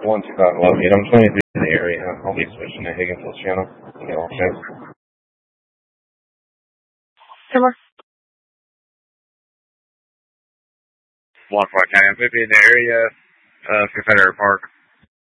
1258. I'm 23 in the area. I'll be switching to Higginsville channel. Okay. 1 4 10 I'm 50 in the area, Confederate Park.